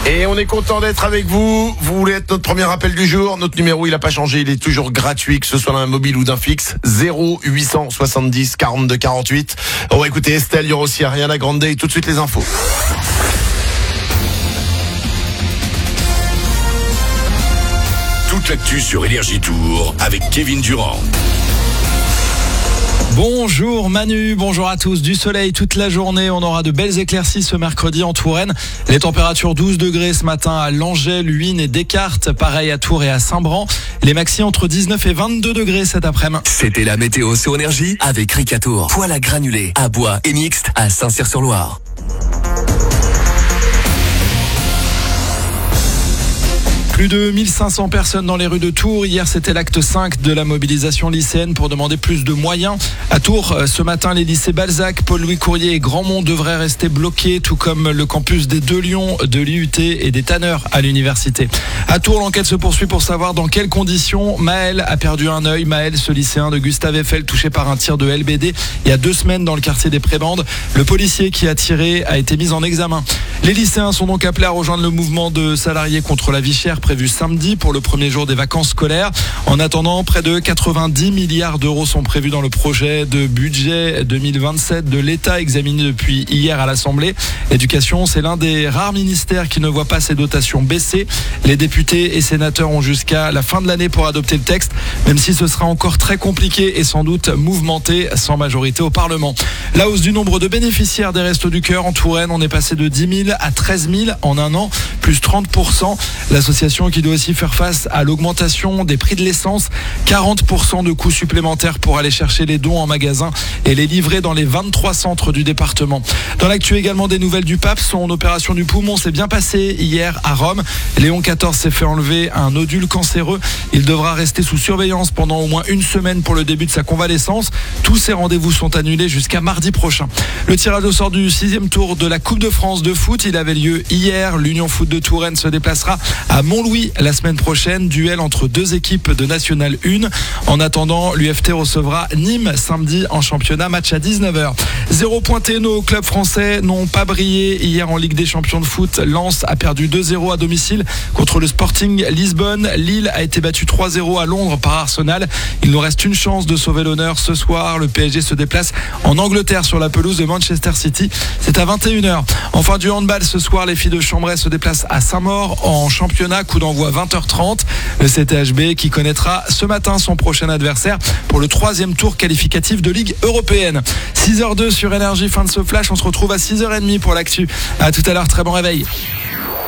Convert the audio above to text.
Et on est content d'être avec vous. Vous voulez être notre premier appel du jour? Notre numéro, il n'a pas changé. Il est toujours gratuit, que ce soit d'un mobile ou d'un fixe. 0870 42 48. On va écouter Estelle, il y aura aussi Ariana Grande et tout de suite les infos. Toute l'actu sur Énergie Tour avec Kevin Durand. Bonjour Manu, bonjour à tous. Du soleil toute la journée, on aura de belles éclaircies ce mercredi en Touraine. Les températures 12 degrés ce matin à Langeais, Luynes et Descartes, pareil à Tours et à Saint-Bran. Les maxi entre 19 et 22 degrés cet après-midi. C'était la météo sur Énergie avec Ricatour. Poêle à granulés, à bois et mixte à Saint-Cyr-sur-Loire. Plus de 1500 personnes dans les rues de Tours. Hier, c'était l'acte 5 de la mobilisation lycéenne pour demander plus de moyens. À Tours, ce matin, les lycées Balzac, Paul-Louis Courier et Grandmont devraient rester bloqués, tout comme le campus des Deux Lions, de l'IUT et des Tanneurs à l'université. À Tours, l'enquête se poursuit pour savoir dans quelles conditions Maël a perdu un œil. Maël, ce lycéen de Gustave Eiffel, touché par un tir de LBD il y a 2 semaines dans le quartier des Prébendes. Le policier qui a tiré a été mis en examen. Les lycéens sont donc appelés à rejoindre le mouvement de salariés contre la vie chère prévu samedi pour le premier jour des vacances scolaires. En attendant, près de 90 milliards d'euros sont prévus dans le projet de budget 2027 de l'État examiné depuis hier à l'Assemblée. L'éducation, c'est l'un des rares ministères qui ne voit pas ses dotations baisser. Les députés et sénateurs ont jusqu'à la fin de l'année pour adopter le texte, même si ce sera encore très compliqué et sans doute mouvementé sans majorité au Parlement. La hausse du nombre de bénéficiaires des Restos du Cœur en Touraine, on est passé de 10 000 à 13 000 en un an, plus 30%. L'association qui doit aussi faire face à l'augmentation des prix de l'essence, 40% de coûts supplémentaires pour aller chercher les dons en magasin et les livrer dans les 23 centres du département. Dans l'actu également des nouvelles du pape, son opération du poumon s'est bien passée hier à Rome. Léon XIV s'est fait enlever un nodule cancéreux. Il devra rester sous surveillance pendant au moins 1 semaine pour le début de sa convalescence. Tous ses rendez-vous sont annulés jusqu'à mardi prochain. Le tirage au sort du 6e tour de la Coupe de France de foot, il avait lieu hier. L'Union Foot de Touraine se déplacera à Montlouis la semaine prochaine. Duel entre 2 équipes de National 1. En attendant, l'UFT recevra Nîmes samedi en championnat, match à 19h. 0 pointé, nos clubs français n'ont pas brillé hier en Ligue des Champions de foot. Lens a perdu 2-0 à domicile contre le Sporting Lisbonne. Lille a été battu 3-0 à Londres par Arsenal. Il nous reste une chance de sauver l'honneur ce soir. Le PSG se déplace en Angleterre sur la pelouse de Manchester City. C'est à 21h. Enfin, du handball ce soir, les filles de Chambray se déplacent à Saint-Maur en championnat. Coup d'envoi 20h30. Le CTHB qui connaîtra ce matin son prochain adversaire pour le 3e tour qualificatif de Ligue européenne. 6h02 sur Énergie, fin de ce flash. On se retrouve à 6h30 pour l'actu. À tout à l'heure, très bon réveil.